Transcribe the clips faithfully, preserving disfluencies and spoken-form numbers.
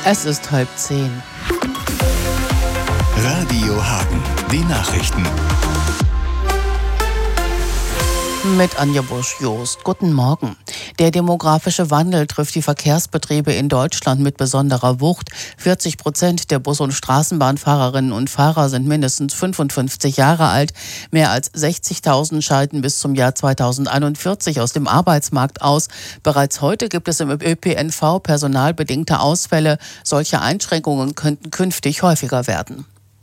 Es ist halb zehn. Radio Hagen, die Nachrichten. Mit Anja Busch-Jost. Guten Morgen. Der demografische Wandel trifft die Verkehrsbetriebe in Deutschland mit besonderer Wucht. vierzig Prozent der Bus- und Straßenbahnfahrerinnen und Fahrer sind mindestens fünfundfünfzig Jahre alt. Mehr als sechzigtausend scheiden bis zum Jahr zweitausendeinundvierzig aus dem Arbeitsmarkt aus. Bereits heute gibt es im Ö P N V personalbedingte Ausfälle. Solche Einschränkungen könnten künftig häufiger werden.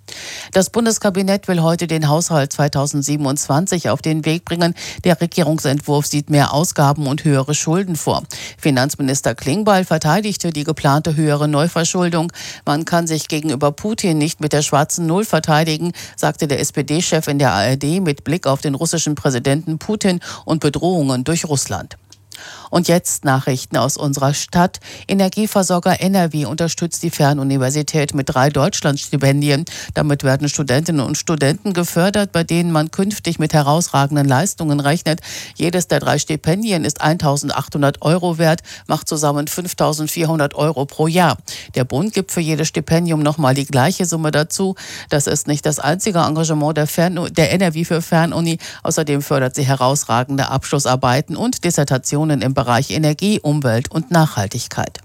Das Bundeskabinett will heute den Haushalt zweitausendsiebenundzwanzig auf den Weg bringen. Der Regierungsentwurf sieht mehr Ausgaben und höhere Schulden vor. Finanzminister Klingbeil verteidigte die geplante höhere Neuverschuldung. Man kann sich gegenüber Putin nicht mit der schwarzen Null verteidigen, sagte der S P D-Chef in der A R D mit Blick auf den russischen Präsidenten Putin und Bedrohungen durch Russland. Und jetzt Nachrichten aus unserer Stadt. Energieversorger Enerwie unterstützt die Fernuniversität mit drei Deutschlandstipendien. Damit werden Studentinnen und Studenten gefördert, bei denen man künftig mit herausragenden Leistungen rechnet. Jedes der drei Stipendien ist eintausendachthundert Euro wert, macht zusammen fünftausendvierhundert Euro pro Jahr. Der Bund gibt für jedes Stipendium nochmal die gleiche Summe dazu. Das ist nicht das einzige Engagement der, Fern- der Enerwie für Fernuni. Außerdem fördert sie herausragende Abschlussarbeiten und Dissertationen im Bereich Energie, Umwelt und Nachhaltigkeit.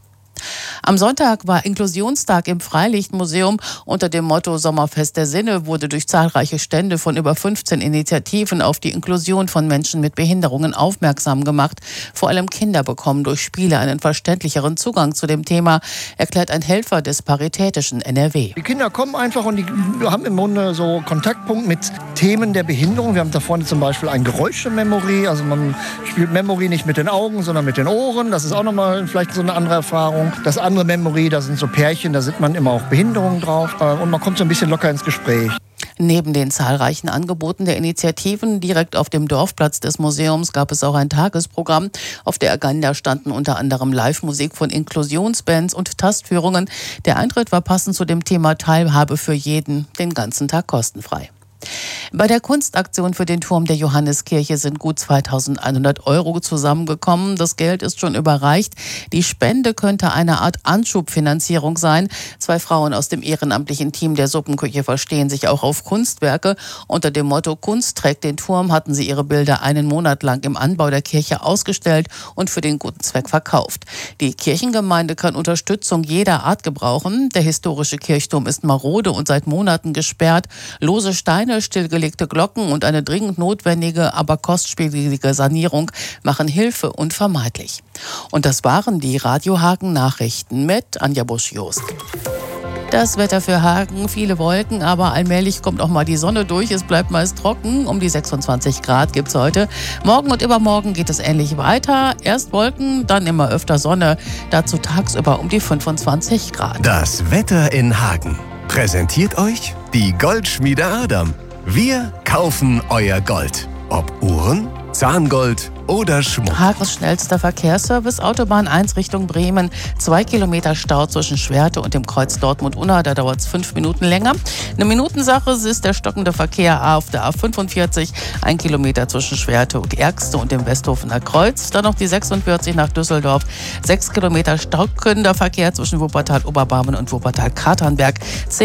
Am Sonntag war Inklusionstag im Freilichtmuseum. Unter dem Motto Sommerfest der Sinne wurde durch zahlreiche Stände von über fünfzehn Initiativen auf die Inklusion von Menschen mit Behinderungen aufmerksam gemacht. Vor allem Kinder bekommen durch Spiele einen verständlicheren Zugang zu dem Thema, erklärt ein Helfer des paritätischen N R W. Die Kinder kommen einfach und die haben im Grunde so Kontaktpunkt mit Themen der Behinderung. Wir haben da vorne zum Beispiel ein Geräusche-Memory. Also man spielt Memory nicht mit den Augen, sondern mit den Ohren. Das ist auch nochmal vielleicht so eine andere Erfahrung. Das andere Memory, da sind so Pärchen, da sieht man immer auch Behinderungen drauf und man kommt so ein bisschen locker ins Gespräch. Neben den zahlreichen Angeboten der Initiativen direkt auf dem Dorfplatz des Museums gab es auch ein Tagesprogramm. Auf der Agenda standen unter anderem Live-Musik von Inklusionsbands und Tastführungen. Der Eintritt war passend zu dem Thema Teilhabe für jeden, den ganzen Tag kostenfrei. Bei der Kunstaktion für den Turm der Johanneskirche sind gut zweitausendeinhundert Euro zusammengekommen. Das Geld ist schon überreicht. Die Spende könnte eine Art Anschubfinanzierung sein. Zwei Frauen aus dem ehrenamtlichen Team der Suppenküche verstehen sich auch auf Kunstwerke. Unter dem Motto Kunst trägt den Turm hatten sie ihre Bilder einen Monat lang im Anbau der Kirche ausgestellt und für den guten Zweck verkauft. Die Kirchengemeinde kann Unterstützung jeder Art gebrauchen. Der historische Kirchturm ist marode und seit Monaten gesperrt. Lose Steine, stillgelegte Glocken und eine dringend notwendige, aber kostspielige Sanierung machen Hilfe unvermeidlich. Und das waren die Radio Hagen Nachrichten mit Anja Busch-Jost. Das Wetter für Hagen, viele Wolken, aber allmählich kommt auch mal die Sonne durch. Es bleibt meist trocken. Um die sechsundzwanzig Grad gibt es heute. Morgen und übermorgen geht es ähnlich weiter. Erst Wolken, dann immer öfter Sonne. Dazu tagsüber um die fünfundzwanzig Grad. Das Wetter in Hagen präsentiert euch die Goldschmiede Adam. Wir kaufen euer Gold. Ob Uhren, Zahngold oder Schmuck. Hagens schnellster Verkehrsservice, Autobahn eins Richtung Bremen. Zwei Kilometer Stau zwischen Schwerte und dem Kreuz Dortmund-Unna. Da dauert es fünf Minuten länger. Eine Minutensache ist der stockende Verkehr auf der A fünfundvierzig. Ein Kilometer zwischen Schwerte und Ergste und dem Westhofener Kreuz. Dann noch die sechsundvierzig nach Düsseldorf. Sechs Kilometer stockender Verkehr zwischen Wuppertal-Oberbarmen und Wuppertal-Katernberg.